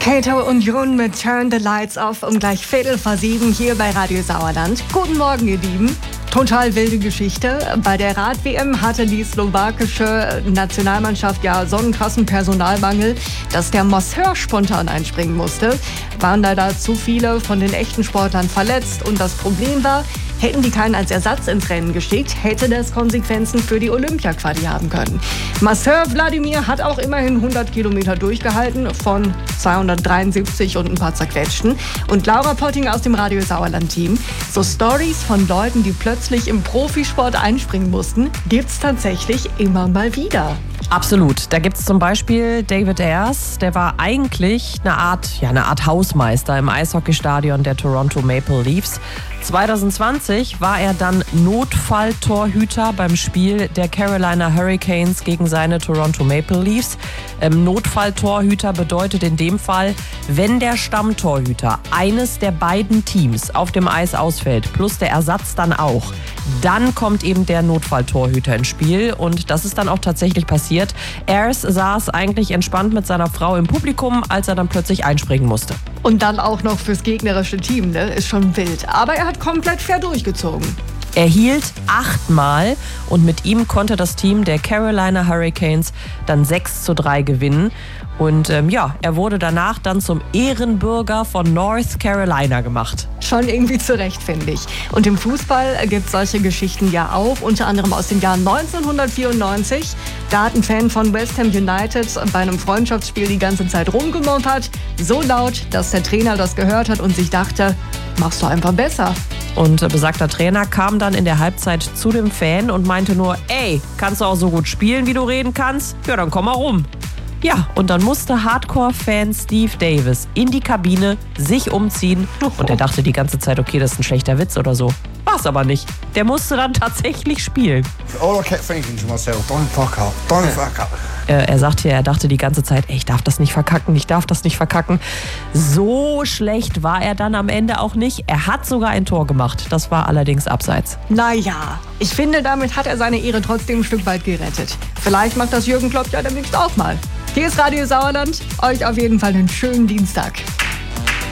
Kato und Jon mit Turn the Lights Off um gleich 6:15 hier bei Radio Sauerland. Guten Morgen, ihr Lieben. Total wilde Geschichte. Bei der Rad-WM hatte die slowakische Nationalmannschaft ja so einen krassen Personalmangel, dass der Masseur spontan einspringen musste. Waren leider zu viele von den echten Sportlern verletzt und das Problem war, hätten die keinen als Ersatz ins Rennen geschickt, hätte das Konsequenzen für die Olympia-Quali haben können. Masseur Wladimir hat auch immerhin 100 Kilometer durchgehalten, von 273 und ein paar zerquetschten. Und Laura Potting aus dem Radio Sauerland-Team. So Stories von Leuten, die plötzlich im Profisport einspringen mussten, gibt's tatsächlich immer mal wieder. Absolut. Da gibt es zum Beispiel David Ayres, der war eigentlich eine Art Hausmeister im Eishockeystadion der Toronto Maple Leafs. 2020 war er dann Notfalltorhüter beim Spiel der Carolina Hurricanes gegen seine Toronto Maple Leafs. Notfalltorhüter bedeutet in dem Fall, wenn der Stammtorhüter eines der beiden Teams auf dem Eis ausfällt, plus der Ersatz dann auch, dann kommt eben der Notfalltorhüter ins Spiel und das ist dann auch tatsächlich passiert. Ayres saß eigentlich entspannt mit seiner Frau im Publikum, als er dann plötzlich einspringen musste. Und dann auch noch fürs gegnerische Team, ne? Ist schon wild. Aber er hat komplett fair durchgezogen. Er hielt 8-mal und mit ihm konnte das Team der Carolina Hurricanes dann 6:3 gewinnen. Und er wurde danach dann zum Ehrenbürger von North Carolina gemacht. Schon irgendwie zurecht, finde ich. Und im Fußball gibt es solche Geschichten ja auch, unter anderem aus dem Jahr 1994. Da hat ein Fan von West Ham United bei einem Freundschaftsspiel die ganze Zeit rumgemoppert. So laut, dass der Trainer das gehört hat und sich dachte, machst du einfach besser. Und besagter Trainer kam dann in der Halbzeit zu dem Fan und meinte nur, ey, kannst du auch so gut spielen, wie du reden kannst? Ja, dann komm mal rum. Ja, und dann musste Hardcore-Fan Steve Davis in die Kabine sich umziehen. Und er dachte die ganze Zeit, okay, das ist ein schlechter Witz oder so. War's aber nicht. Der musste dann tatsächlich spielen. All I kept thinking to myself, don't fuck up, don't fuck up. Er sagte ja, er dachte die ganze Zeit, ey, ich darf das nicht verkacken. So schlecht war er dann am Ende auch nicht. Er hat sogar ein Tor gemacht. Das war allerdings abseits. Naja, ich finde, damit hat er seine Ehre trotzdem ein Stück weit gerettet. Vielleicht macht das Jürgen Klopp ja demnächst auch mal. Hier ist Radio Sauerland. Euch auf jeden Fall einen schönen Dienstag.